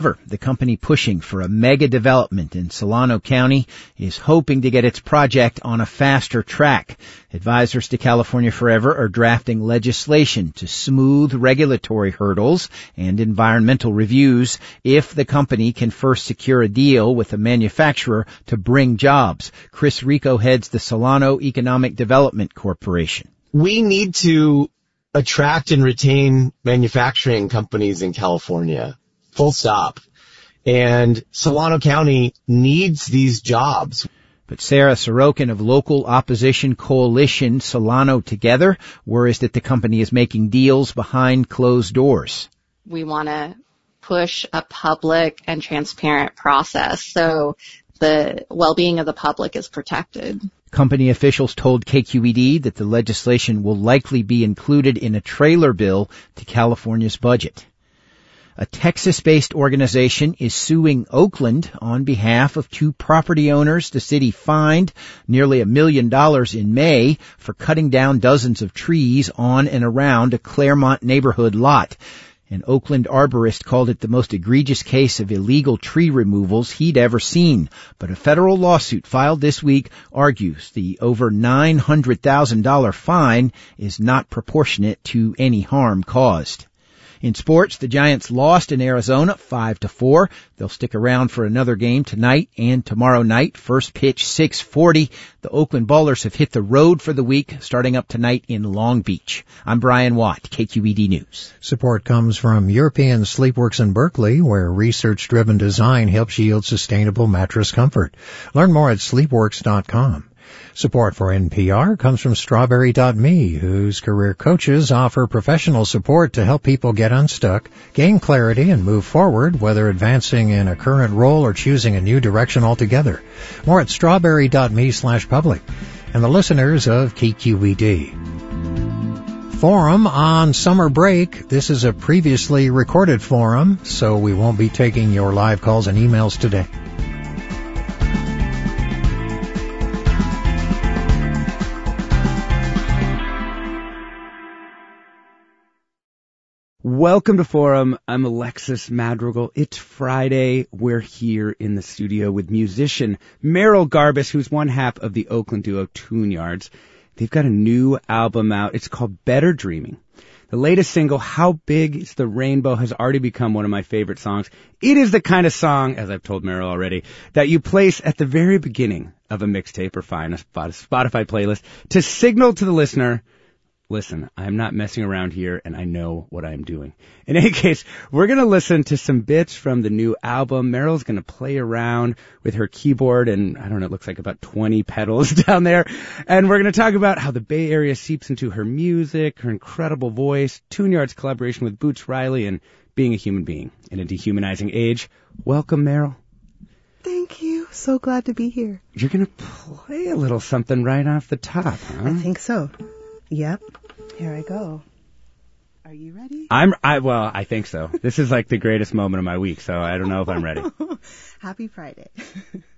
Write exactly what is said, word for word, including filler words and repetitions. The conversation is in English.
The company pushing for a mega development in Solano County is hoping to get its project on a faster track. Advisors to California Forever are drafting legislation to smooth regulatory hurdles and environmental reviews if the company can first secure a deal with a manufacturer to bring jobs. Chris Rico heads the Solano Economic Development Corporation. We need to attract and retain manufacturing companies in California. Full stop. And Solano County needs these jobs. But Sarah Sorokin of local opposition coalition Solano Together worries that the company is making deals behind closed doors. We want to push a public and transparent process so the well-being of the public is protected. Company officials told K Q E D that the legislation will likely be included in a trailer bill to California's budget. A Texas-based organization is suing Oakland on behalf of two property owners the city fined nearly a million dollars in May for cutting down dozens of trees on and around a Claremont neighborhood lot. An Oakland arborist called it the most egregious case of illegal tree removals he'd ever seen. But a federal lawsuit filed this week argues the over nine hundred thousand dollars fine is not proportionate to any harm caused. In sports, the Giants lost in Arizona five to four. They'll stick around for another game tonight and tomorrow night. First pitch six forty. The Oakland Ballers have hit the road for the week, starting up tonight in Long Beach. I'm Brian Watt, K Q E D News. Support comes from European Sleepworks in Berkeley, where research-driven design helps yield sustainable mattress comfort. Learn more at sleepworks dot com. Support for N P R comes from Strawberry dot me, whose career coaches offer professional support to help people get unstuck, gain clarity, and move forward, whether advancing in a current role or choosing a new direction altogether. More at strawberry dot me slash public. And the listeners of K Q E D. Forum on summer break. This is a previously recorded forum, so we won't be taking your live calls and emails today. Welcome to Forum. I'm Alexis Madrigal. It's Friday. We're here in the studio with musician Merrill Garbus, who's one half of the Oakland duo Tune-Yards. They've got a new album out. It's called Better Dreaming. The latest single, How Big is the Rainbow, has already become one of my favorite songs. It is the kind of song, as I've told Merrill already, that you place at the very beginning of a mixtape or find a Spotify playlist to signal to the listener, listen, I'm not messing around here, and I know what I'm doing. In any case, we're going to listen to some bits from the new album. Merrill's going to play around with her keyboard, and I don't know, it looks like about twenty pedals down there. And we're going to talk about how the Bay Area seeps into her music, her incredible voice, Tune-Yards' collaboration with Boots Riley, and being a human being in a dehumanizing age. Welcome, Merrill. Thank you. So glad to be here. You're going to play a little something right off the top, huh? I think so. Yep. Here I go. Are you ready? I'm, I, well, I think so. This is like the greatest moment of my week, so I don't know if I'm ready. Happy Friday.